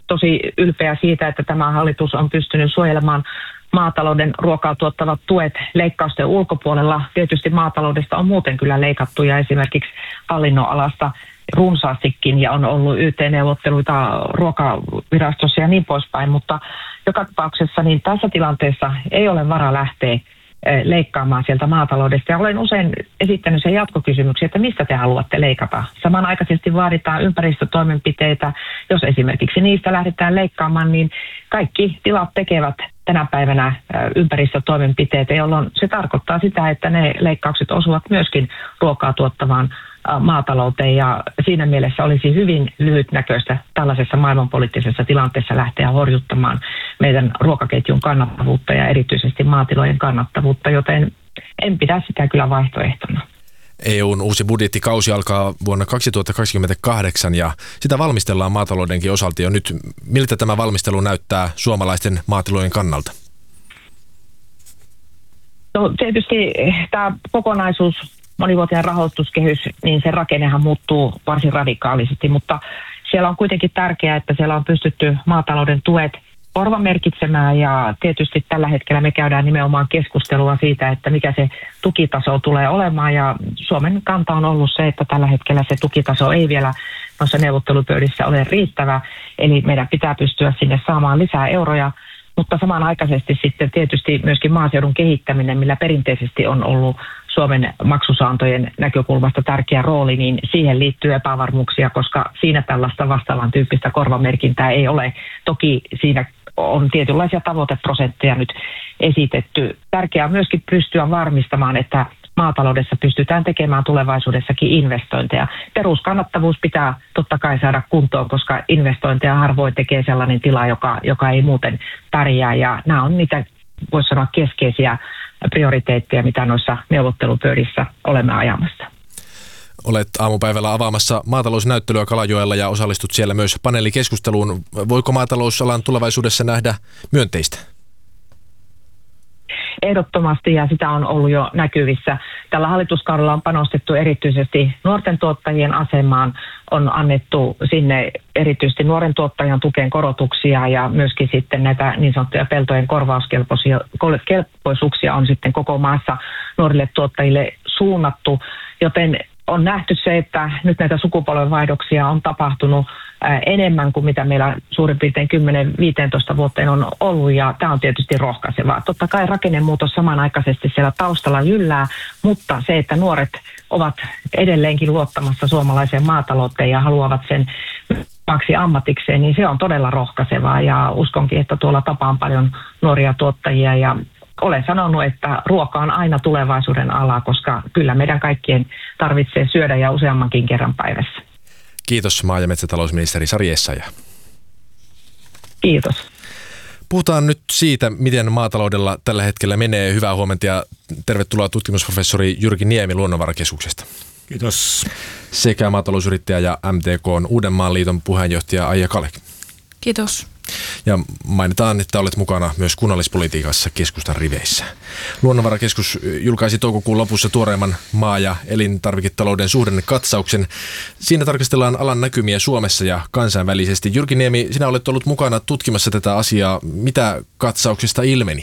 tosi ylpeä siitä, että tämä hallitus on pystynyt suojelemaan maatalouden ruokaa tuottavat tuet leikkausten ulkopuolella. Tietysti maataloudesta on muuten kyllä leikattu ja esimerkiksi hallinnonalasta runsaastikin ja on ollut YT-neuvotteluita ruokavirastossa ja niin poispäin, mutta joka tapauksessa niin tässä tilanteessa ei ole varaa lähteä leikkaamaan sieltä maataloudesta. Ja olen usein esittänyt sen jatkokysymyksen, että mistä te haluatte leikata. Samanaikaisesti vaaditaan ympäristötoimenpiteitä. Jos esimerkiksi niistä lähdetään leikkaamaan, niin kaikki tilat tekevät tänä päivänä ympäristötoimenpiteitä, jolloin se tarkoittaa sitä, että ne leikkaukset osuvat myöskin ruokaa tuottavaan maatalouteen. Ja siinä mielessä olisi hyvin lyhytnäköistä tällaisessa maailmanpoliittisessa tilanteessa lähteä horjuttamaan meidän ruokaketjun kannattavuutta ja erityisesti maatilojen kannattavuutta, joten en pidä sitä kyllä vaihtoehtona. EU:n uusi budjettikausi alkaa vuonna 2028 ja sitä valmistellaan maataloudenkin osalta jo nyt. Miltä tämä valmistelu näyttää suomalaisten maatilojen kannalta? No tietysti tämä kokonaisuus, monivuotinen rahoituskehys, niin sen rakennehan muuttuu varsin radikaalisesti, mutta siellä on kuitenkin tärkeää, että siellä on pystytty maatalouden tuet korvamerkitsemään ja tietysti tällä hetkellä me käydään nimenomaan keskustelua siitä, että mikä se tukitaso tulee olemaan ja Suomen kanta on ollut se, että tällä hetkellä se tukitaso ei vielä noissa neuvottelupöydissä ole riittävä, eli meidän pitää pystyä sinne saamaan lisää euroja, mutta samanaikaisesti sitten tietysti myöskin maaseudun kehittäminen, millä perinteisesti on ollut Suomen maksusaantojen näkökulmasta tärkeä rooli, niin siihen liittyy epävarmuuksia, koska siinä tällaista vastaavan tyyppistä korvamerkintää ei ole. Toki siinä on tietynlaisia tavoiteprosentteja nyt esitetty. Tärkeää on myöskin pystyä varmistamaan, että maataloudessa pystytään tekemään tulevaisuudessakin investointeja. Peruskannattavuus pitää totta kai saada kuntoon, koska investointeja harvoin tekee sellainen tila, joka ei muuten pärjää. Ja nämä on niitä, voisi sanoa, keskeisiä prioriteetteja, mitä noissa neuvottelupöydissä olemme ajamassa. Olet aamupäivällä avaamassa maatalousnäyttelyä Kalajoella ja osallistut siellä myös paneelikeskusteluun. Voiko maatalousalan tulevaisuudessa nähdä myönteistä? Ehdottomasti, ja sitä on ollut jo näkyvissä. Tällä hallituskaudella on panostettu erityisesti nuorten tuottajien asemaan, on annettu sinne erityisesti nuoren tuottajan tukeen korotuksia ja myöskin sitten näitä niin sanottuja peltojen korvauskelpoisuuksia on sitten koko maassa nuorille tuottajille suunnattu, joten on nähty se, että nyt näitä sukupolvenvaihdoksia on tapahtunut enemmän kuin mitä meillä suurin piirtein 10-15 vuoteen on ollut, ja tämä on tietysti rohkaisevaa. Totta kai rakennemuutos samanaikaisesti siellä taustalla jyllää, mutta se, että nuoret ovat edelleenkin luottamassa suomalaiseen maatalouteen ja haluavat sen omaksi ammatikseen, niin se on todella rohkaisevaa, ja uskonkin, että tuolla tapaan paljon nuoria tuottajia, ja olen sanonut, että ruoka on aina tulevaisuuden ala, koska kyllä meidän kaikkien tarvitsee syödä ja useammankin kerran päivässä. Kiitos maa- ja metsätalousministeri Sari Essayah. Kiitos. Puhutaan nyt siitä, miten maataloudella tällä hetkellä menee. Hyvää huomenta ja tervetuloa tutkimusprofessori Jyrki Niemi Luonnonvarakeskuksesta. Kiitos. Sekä maatalousyrittäjä ja MTK:n Uudenmaan liiton puheenjohtaja Aija Kalek. Kiitos. Ja mainitaan, että olet mukana myös kunnallispolitiikassa keskustan riveissä. Luonnonvarakeskus julkaisi toukokuun lopussa tuoreimman maa- ja elintarviketalouden suhdannekatsauksen. Siinä tarkastellaan alan näkymiä Suomessa ja kansainvälisesti. Jyrki Niemi, sinä olet ollut mukana tutkimassa tätä asiaa. Mitä katsauksesta ilmeni?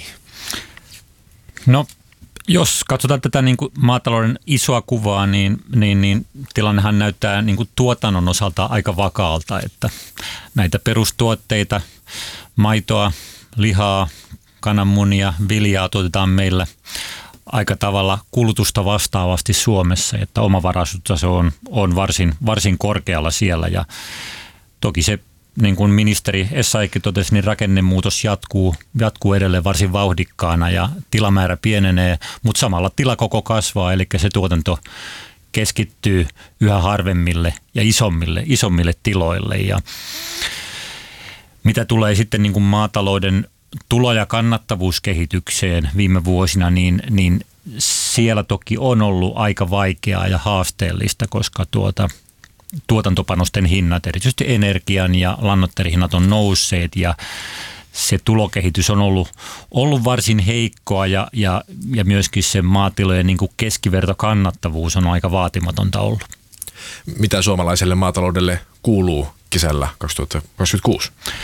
No, jos katsotaan tätä niin kuin maatalouden isoa kuvaa, niin tilannehan näyttää niin kuin tuotannon osalta aika vakaalta, että näitä perustuotteita, maitoa, lihaa, kananmunia, viljaa tuotetaan meillä aika tavalla kulutusta vastaavasti Suomessa, että omavaraisuustaso on varsin korkealla siellä, ja toki se, niin kuin ministeri Essayahkin totesi, niin rakennemuutos jatkuu edelleen varsin vauhdikkaana ja tilamäärä pienenee, mutta samalla tilakoko kasvaa, eli se tuotanto keskittyy yhä harvemmille ja isommille tiloille. Ja mitä tulee sitten niin kuin maatalouden tulo- ja kannattavuuskehitykseen viime vuosina, niin siellä toki on ollut aika vaikeaa ja haasteellista, koska tuotantopanosten hinnat, erityisesti energian ja lannoitteiden hinnat on nousseet, ja se tulokehitys on ollut varsin heikkoa, ja myöskin se maatilojen niin kuin keskivertokannattavuus on aika vaatimatonta ollut. Mitä suomalaiselle maataloudelle kuuluu kesällä 2026?